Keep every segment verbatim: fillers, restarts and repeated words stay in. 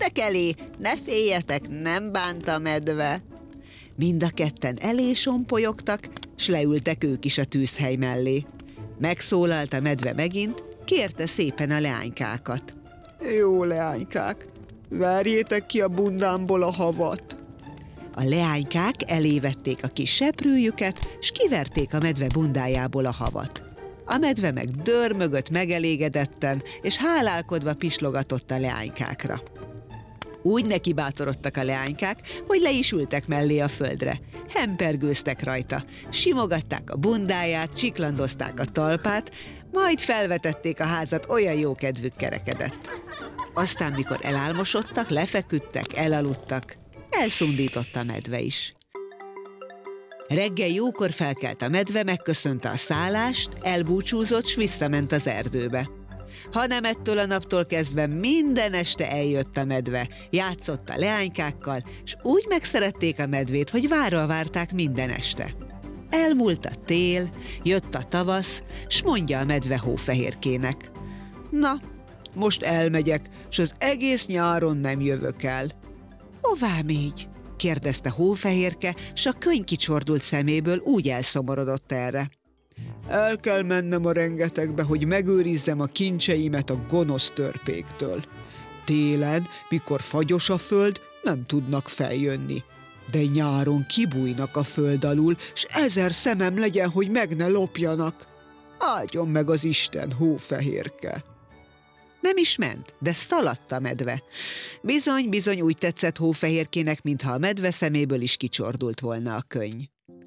jöttek elé, ne féljetek, nem bánt a medve. Mind a ketten elé sompolyogtak, s leültek ők is a tűzhely mellé. Megszólalt a medve megint, kérte szépen a leánykákat. Jó leánykák, verjétek ki a bundámból a havat. A leánykák elévették a kis seprőjüket, s kiverték a medve bundájából a havat. A medve meg dörmögött megelégedetten, és hálálkodva pislogatott a leánykákra. Úgy nekibátorodtak a leánykák, hogy le is ültek mellé a földre. Hempergőztek rajta, simogatták a bundáját, csiklandozták a talpát, majd felvetették a házat, olyan jó kedvük kerekedett. Aztán, mikor elálmosodtak, lefeküdtek, elaludtak, elszundított a medve is. Reggel jókor felkelt a medve, megköszönte a szállást, elbúcsúzott, s visszament az erdőbe. Hanem ettől a naptól kezdve minden este eljött a medve, játszott a leánykákkal, s úgy megszerették a medvét, hogy várral várták minden este. Elmúlt a tél, jött a tavasz, s mondja a medve Hófehérkének: Na, most elmegyek, s az egész nyáron nem jövök el. Hová mégy? kérdezte Hófehérke, s a könyv kicsordult szeméből úgy elszomorodott erre. El kell mennem a rengetegbe, hogy megőrizzem a kincseimet a gonosz törpéktől. Télen, mikor fagyos a föld, nem tudnak feljönni. De nyáron kibújnak a föld alul, s ezer szemem legyen, hogy meg ne lopjanak. Áldjon meg az Isten, Hófehérke! Nem is ment, de szaladt a medve. Bizony, bizony úgy tetszett Hófehérkének, mintha a medve szeméből is kicsordult volna a könny.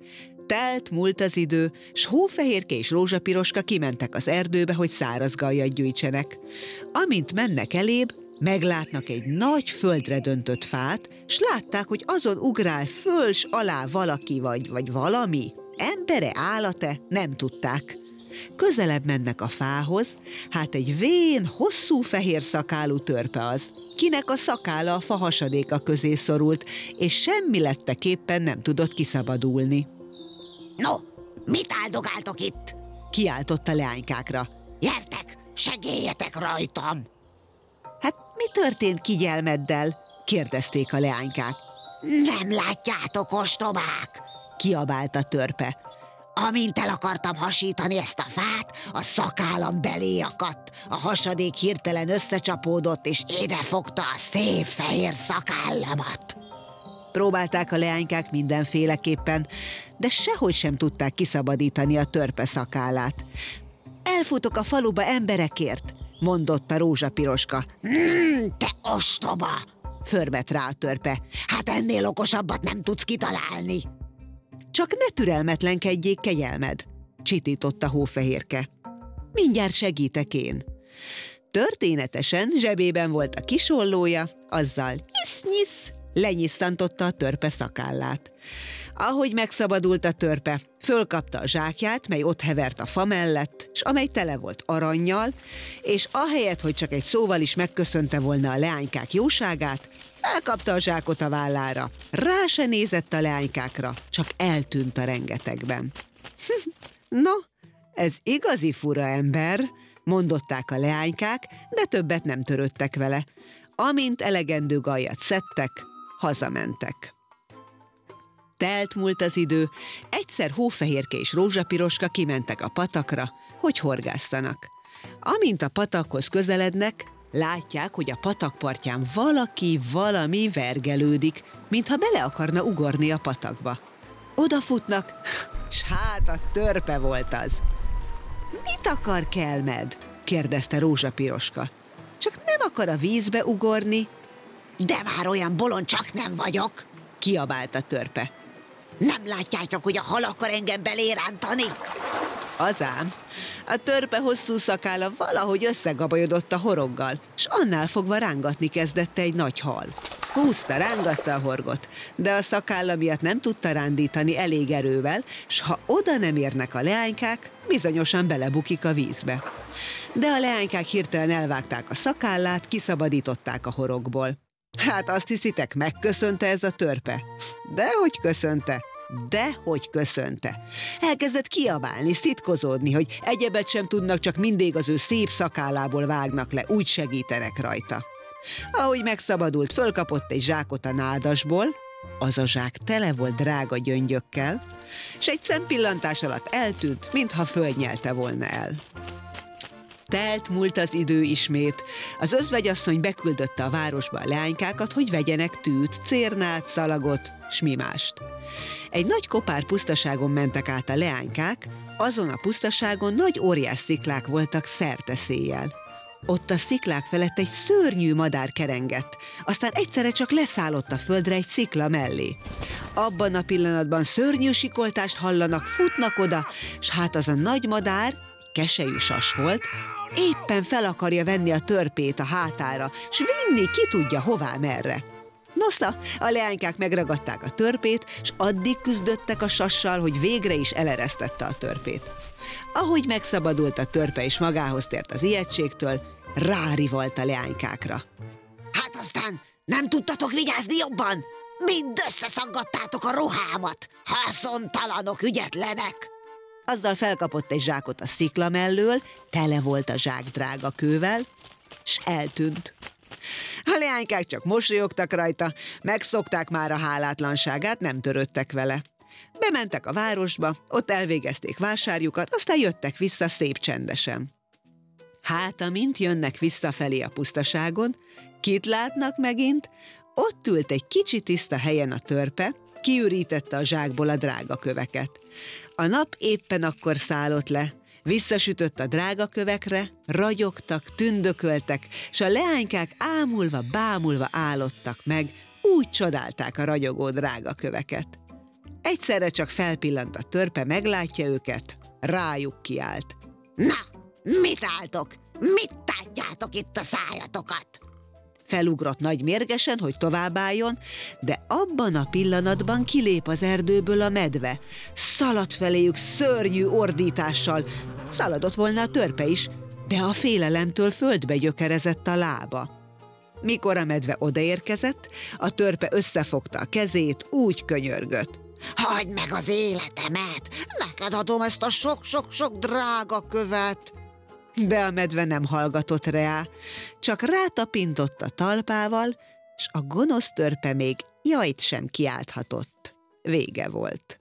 Telt, múlt az idő, s Hófehérke és Rózsapiroska kimentek az erdőbe, hogy száraz gajjat gyűjtsenek. Amint mennek elébb, meglátnak egy nagy földre döntött fát, s látták, hogy azon ugrál föl s alá valaki vagy, vagy valami. Embere, állate, nem tudták. Közelebb mennek a fához, hát egy vén, hosszú fehér szakálú törpe az, kinek a szakála a fa hasadéka közé szorult, és semmi letteképpen nem tudott kiszabadulni. No, mit áldogáltok itt? Kiáltott a leánykákra. Gyertek, segéljetek rajtam! Hát mi történt kigyelmeddel? kérdezték a leánykák. Nem látjátok, ostobák? Kiabált a törpe. Amint el akartam hasítani ezt a fát, a szakállam belé akadt. A hasadék hirtelen összecsapódott, és idefogta a szép fehér szakállamat. Próbálták a leánykák mindenféleképpen, de sehogy sem tudták kiszabadítani a törpe szakállát. Elfutok a faluba emberekért, mondotta Rózsapiroska. Mm, te ostoba! Förmet rá a törpe. Hát ennél okosabbat nem tudsz kitalálni. Csak ne türelmetlenkedjék, kegyelmed, csitította Hófehérke. Mindjárt segítek én. Történetesen zsebében volt a kisollója, azzal nyisz-nyisz lenyisszantotta a törpe szakállát. Ahogy megszabadult a törpe, fölkapta a zsákját, mely ott hevert a fa mellett, s amely tele volt arannyal, és ahelyett, hogy csak egy szóval is megköszönte volna a leánykák jóságát, elkapta a zsákot a vállára. Rá se nézett a leánykákra, csak eltűnt a rengetegben. No, ez igazi fura ember, mondották a leánykák, de többet nem törődtek vele. Amint elegendő gajat szedtek, hazamentek. Telt múlt az idő, egyszer Hófehérke és Rózsapiroska kimentek a patakra, hogy horgásszanak. Amint a patakhoz közelednek, látják, hogy a patak partján valaki, valami vergelődik, mintha bele akarna ugorni a patakba. Odafutnak, s hát a törpe volt az. Mit akar, kelmed? kérdezte Rózsapiroska. Csak nem akar a vízbe ugorni? De már olyan bolond csak nem vagyok, kiabált a törpe. Nem látjátok, hogy a hal akar engem belérántani? Azám, a törpe hosszú szakála valahogy összegabajodott a horoggal, s annál fogva rángatni kezdette egy nagy hal. Húzta, rángatta a horgot, de a szakálla miatt nem tudta rándítani elég erővel, s ha oda nem érnek a leánykák, bizonyosan belebukik a vízbe. De a leánykák hirtelen elvágták a szakállát, kiszabadították a horogból. Hát azt hiszitek, megköszönte ez a törpe? Dehogy köszönte, dehogy köszönte. Elkezdett kiabálni, szitkozódni, hogy egyebet sem tudnak, csak mindig az ő szép szakállából vágnak le, úgy segítenek rajta. Ahogy megszabadult, fölkapott egy zsákot a nádasból, az a zsák tele volt drága gyöngyökkel, s egy szempillantás alatt eltűnt, mintha földnyelte volna el. Telt múlt az idő ismét, az özvegyasszony beküldötte a városba a leánykákat, hogy vegyenek tűt, cérnát, szalagot, s mi mást. Egy nagy kopár pusztaságon mentek át a leánykák, azon a pusztaságon nagy óriás sziklák voltak szerte-széjjel. Ott a sziklák felett egy szörnyű madár kerengett, aztán egyszerre csak leszállott a földre egy szikla mellé. Abban a pillanatban szörnyű sikoltást hallanak, futnak oda, s hát az a nagy madár, keselyű sas volt, éppen fel akarja venni a törpét a hátára, s vinni ki tudja hová merre. Nosza, a leánykák megragadták a törpét, s addig küzdöttek a sassal, hogy végre is eleresztette a törpét. Ahogy megszabadult a törpe és magához tért az ijegységtől, rárivalt a leánykákra. Hát aztán nem tudtatok vigyázni jobban? Mind összeszaggattátok a ruhámat, haszontalanok, ügyetlenek! Azzal felkapott egy zsákot a szikla mellől, tele volt a zsák drága kővel, s eltűnt. A leánykák csak mosolyogtak rajta, megszokták már a hálátlanságát, nem törődtek vele. Bementek a városba, ott elvégezték vásárjukat, aztán jöttek vissza szép csendesen. Hát, amint jönnek visszafelé a pusztaságon, kit látnak megint? Ott ült egy kicsi tiszta helyen a törpe, kiürítette a zsákból a drága köveket. A nap éppen akkor szállott le, visszasütött a drága kövekre, ragyogtak, tündököltek, s a leánykák ámulva, bámulva állottak meg, úgy csodálták a ragyogó drága köveket. Egyszerre csak felpillant a törpe, meglátja őket, rájuk kiált. Na, mit álltok? Mit tátjátok itt a szájatokat? Felugrott nagy mérgesen, hogy továbbálljon, de abban a pillanatban kilép az erdőből a medve. Szaladt feléjük szörnyű ordítással. Szaladott volna a törpe is, de a félelemtől földbe gyökerezett a lába. Mikor a medve odaérkezett, a törpe összefogta a kezét, úgy könyörgött. Hagyd meg az életemet! Neked adom ezt a sok-sok-sok drága követ! De a medve nem hallgatott rá, csak rátapintott a talpával, s a gonosz törpe még jajt sem kiálthatott. Vége volt.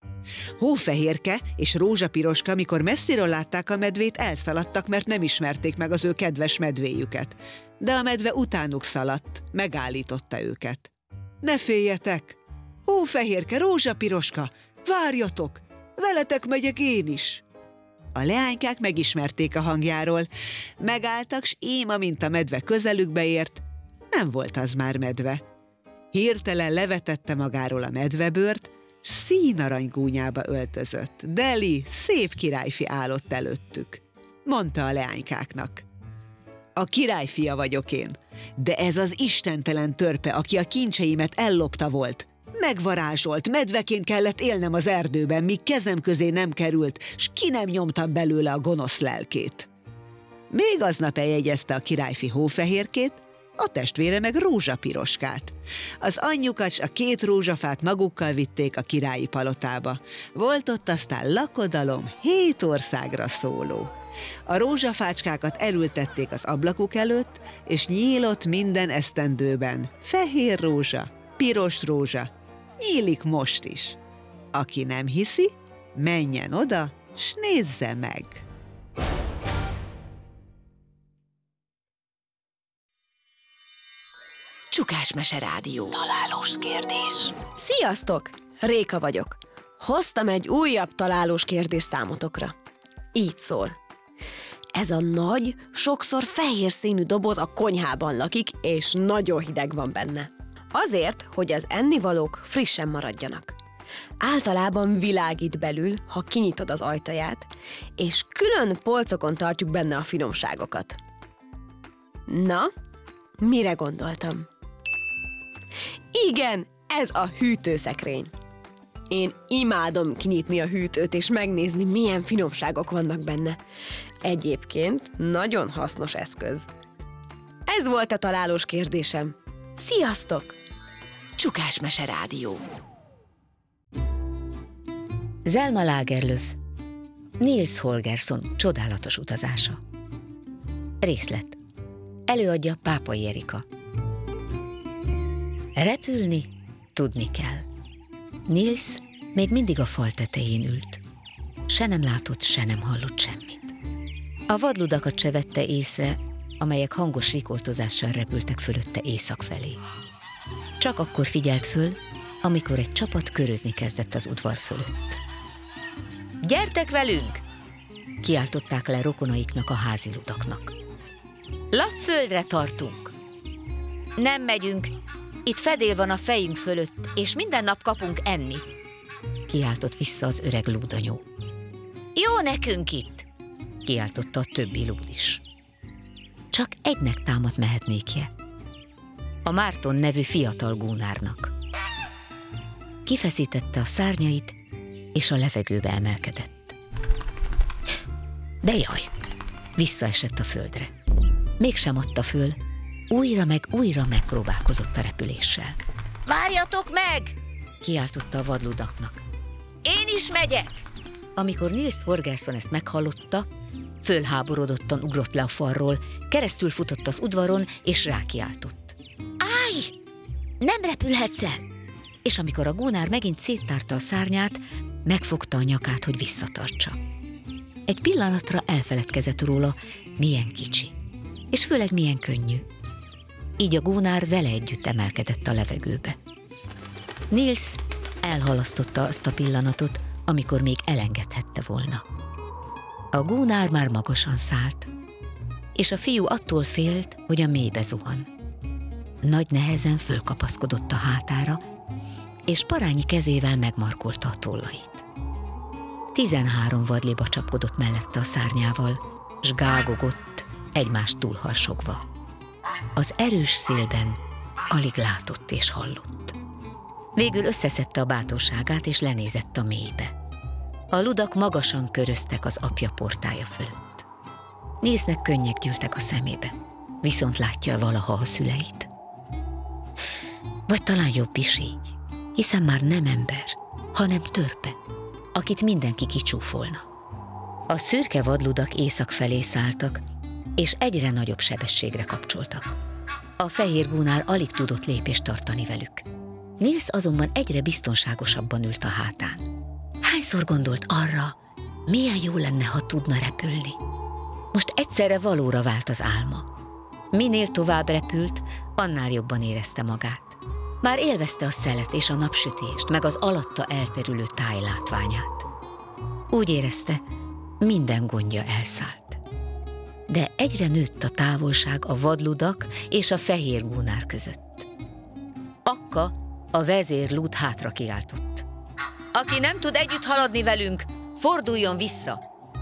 Hófehérke és Rózsapiroska, mikor messziről látták a medvét, elszaladtak, mert nem ismerték meg az ő kedves medvéjüket. De a medve utánuk szaladt, megállította őket. Ne féljetek! Hófehérke, Rózsapiroska, várjatok! Veletek megyek én is! A leánykák megismerték a hangjáról. Megálltak, s ím, amint a medve közelükbe ért, nem volt az már medve. Hirtelen levetette magáról a medvebőrt, s színarany gúnyába öltözött. Deli, szép királyfi állott előttük. Mondta a leánykáknak. A királyfia vagyok én, de ez az istentelen törpe, aki a kincseimet ellopta volt. Megvarázsolt, medveként kellett élnem az erdőben, míg kezem közé nem került, s ki nem nyomtam belőle a gonosz lelkét. Még aznap eljegyezte a királyfi Hófehérkét, a testvére meg Rózsapiroskát. Az anyjukat s a két rózsafát magukkal vitték a királyi palotába. Volt ott aztán lakodalom, hét országra szóló. A rózsafácskákat elültették az ablakuk előtt, és nyílott minden esztendőben. Fehér rózsa, piros rózsa, nyílik most is. Aki nem hiszi, menjen oda, s nézze meg. Csukás Mese Rádió. Találós kérdés. Sziasztok! Réka vagyok. Hoztam egy újabb találós kérdés számotokra. Így szól. Ez a nagy, sokszor fehér színű doboz a konyhában lakik, és nagyon hideg van benne. Azért, hogy az ennivalók frissen maradjanak. Általában világít belül, ha kinyitod az ajtaját, és külön polcokon tartjuk benne a finomságokat. Na, mire gondoltam? Igen, ez a hűtőszekrény. Én imádom kinyitni a hűtőt és megnézni, milyen finomságok vannak benne. Egyébként nagyon hasznos eszköz. Ez volt a találós kérdésem. Sziasztok! Csukás Mese Rádió. Selma Lagerlöf, Nils Holgersson csodálatos utazása. Részlet. Előadja Pápai Erika. Repülni tudni kell. Nils még mindig a fal tetején ült. Se nem látott, se nem hallott semmit. A vadludakat se vette észre, amelyek hangos rikoltozással repültek fölötte észak felé. Csak akkor figyelt föl, amikor egy csapat körözni kezdett az udvar fölött. Gyertek velünk! Kiáltották le rokonaiknak a házi ludaknak. Lapföldre tartunk! Nem megyünk, itt fedél van a fejünk fölött, és minden nap kapunk enni, kiáltott vissza az öreg lúdanyó. Jó nekünk itt, kiáltotta a többi lúd is. Csak egynek támadt mehetnékje, a Márton nevű fiatal gúnárnak. Kifeszítette a szárnyait, és a levegőbe emelkedett. De jaj, visszaesett a földre. Mégsem adta föl, újra meg újra megpróbálkozott a repüléssel. Várjatok meg! Kiáltotta a vadludaknak. Én is megyek! Amikor Nils Holgersson ezt meghallotta, fölháborodottan ugrott le a falról, keresztül futott az udvaron, és rákiáltott. Állj! Nem repülhetsz el! És amikor a gúnár megint széttárta a szárnyát, megfogta a nyakát, hogy visszatartsa. Egy pillanatra elfeledkezett róla, milyen kicsi, és főleg milyen könnyű. Így a gúnár vele együtt emelkedett a levegőbe. Nils elhalasztotta azt a pillanatot, amikor még elengedhette volna. A gúnár már magasan szállt, és a fiú attól félt, hogy a mélybe zuhan. Nagy nehezen fölkapaszkodott a hátára, és parányi kezével megmarkolta a tollait. Tizenhárom vadliba csapkodott mellette a szárnyával, s gágogott, egymást túlharsogva. Az erős szélben alig látott és hallott. Végül összeszedte a bátorságát, és lenézett a mélybe. A ludak magasan köröztek az apja portája fölött. Nilsnek könnyek gyűltek a szemébe, viszont látja valaha a szüleit. Vagy talán jobb is így, hiszen már nem ember, hanem törpe, akit mindenki kicsúfolna. A szürke vadludak észak felé szálltak, és egyre nagyobb sebességre kapcsoltak. A fehér gúnár alig tudott lépést tartani velük. Nils azonban egyre biztonságosabban ült a hátán. Hányszor gondolt arra, milyen jó lenne, ha tudna repülni? Most egyszerre valóra vált az álma. Minél tovább repült, annál jobban érezte magát. Már élvezte a szelet és a napsütést, meg az alatta elterülő táj látványát. Úgy érezte, minden gondja elszállt. De egyre nőtt a távolság a vadludak és a fehér gúnár között. Akka, a vezérlúd hátra kiáltott. Aki nem tud együtt haladni velünk, forduljon vissza!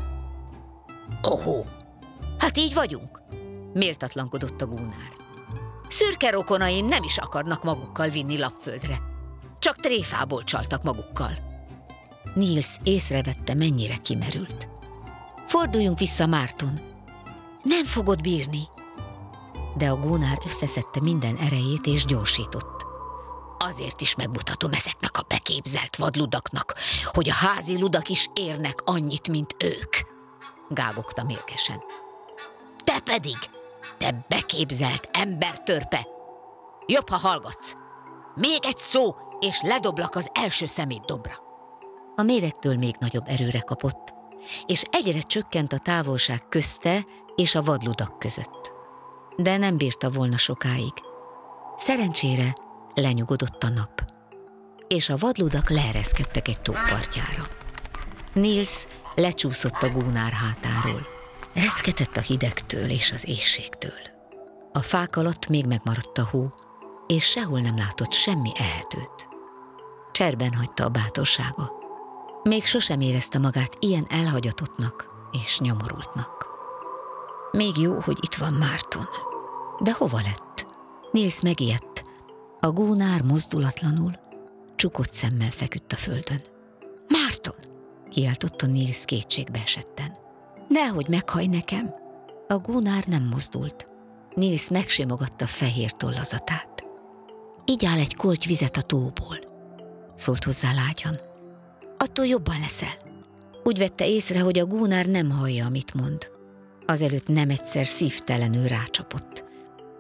Ohó, hát így vagyunk, méltatlankodott a gúnár. Szürke rokonaim nem is akarnak magukkal vinni lapföldre, csak tréfából csaltak magukkal. Nils észrevette, mennyire kimerült. Forduljunk vissza, Márton, nem fogod bírni. De a gúnár összeszedte minden erejét és gyorsított. Azért is megmutatom ezeknek a beképzelt vadludaknak, hogy a házi ludak is érnek annyit, mint ők, gágogta mérgesen. Te pedig, te beképzelt embertörpe! Jobb, ha hallgatsz. Még egy szó, és ledoblak az első szemétdobra. A méregtől még nagyobb erőre kapott, és egyre csökkent a távolság közte és a vadludak között. De nem bírta volna sokáig. Szerencsére lenyugodott a nap, és a vadludak leereszkedtek egy tó partjára. Nils lecsúszott a gúnár hátáról. Reszketett a hidegtől és az éhségtől. A fák alatt még megmaradt a hó, és sehol nem látott semmi ehetőt. Cserben hagyta a bátorsága. Még sosem érezte magát ilyen elhagyatottnak és nyomorultnak. Még jó, hogy itt van Márton. De hova lett? Nils megijedt. A gúnár mozdulatlanul, csukott szemmel feküdt a földön. Márton! Kiáltotta Nils kétségbe esetten. Nehogy meghaj nekem! A gúnár nem mozdult. Nils megsimogatta fehér tollazatát. Igyál egy korty vizet a tóból, szólt hozzá lágyan. Attól jobban leszel. Úgy vette észre, hogy a gúnár nem hallja, amit mond. Azelőtt nem egyszer szívtelenül rácsapott,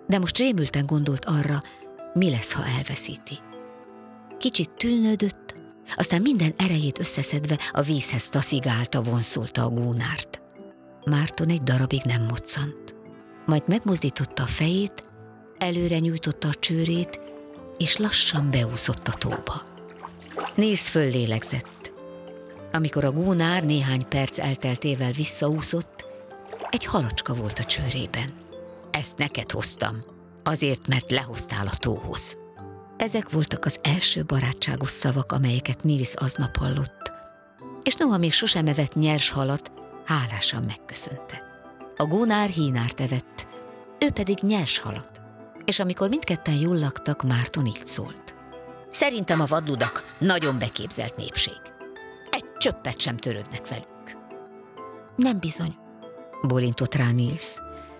de most rémülten gondolt arra, mi lesz, ha elveszíti. Kicsit tűnődött, aztán minden erejét összeszedve a vízhez taszigálta, vonszolta a gúnárt. Márton egy darabig nem moccant. Majd megmozdította a fejét, előre nyújtotta a csőrét, és lassan beúszott a tóba. Nils föllélegzett. Amikor a gúnár néhány perc elteltével visszaúszott, egy halacska volt a csőrében. Ezt neked hoztam, azért, mert lehoztál a tóhoz. Ezek voltak az első barátságos szavak, amelyeket Nils aznap hallott, és noha még sosem evett nyers halat, hálásan megköszönte. A gúnár hínárt evett, ő pedig nyers halat, és amikor mindketten jól laktak, Márton így szólt. Szerintem a vadludak nagyon beképzelt népség. Egy csöppet sem törődnek velünk. Nem bizony, bólintott rá Nils,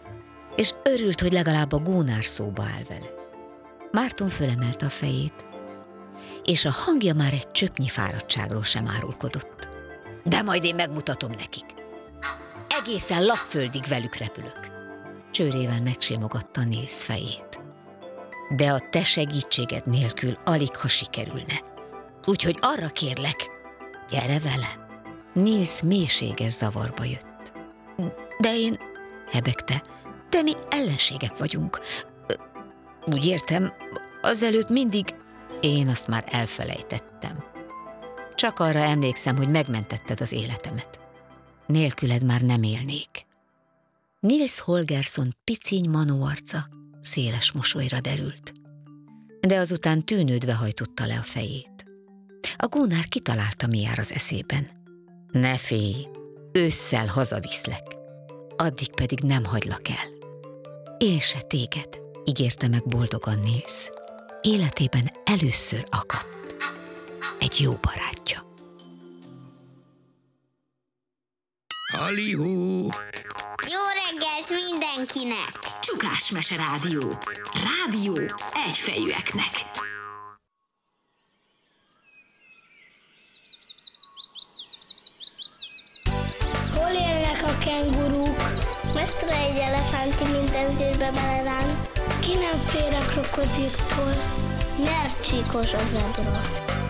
és örült, hogy legalább a gúnár szóba áll vele. Márton fölemelte a fejét, és a hangja már egy csöpnyi fáradtságról sem árulkodott. De majd én megmutatom nekik. Egészen lapföldig velük repülök. Csőrével megsimogatta Nils fejét. De a te segítséged nélkül alig ha sikerülne. Úgyhogy arra kérlek, gyere velem. Nils mélységes zavarba jött. De én, hebegte, de mi ellenségek vagyunk. Úgy értem, azelőtt mindig... Én azt már elfelejtettem. Csak arra emlékszem, hogy megmentetted az életemet. Nélküled már nem élnék. Nils Holgersson piciny manó arca széles mosolyra derült, de azután tűnődve hajtotta le a fejét. A gúnár kitalálta, mi jár az eszében. Ne félj, ősszel hazaviszlek, addig pedig nem hagylak el. Én se téged, ígérte meg boldogan Nils. Életében először akadt egy jó barátja. Halihú! Jó reggelt mindenkinek! Csukás Mese Rádió. Rádió egyfejűeknek. Hol élnek a kenguruk? Mekkora egy elefánti minden zsírbe beleránk? Ki nem fér a krokodiltól? Mert csíkos a zebra.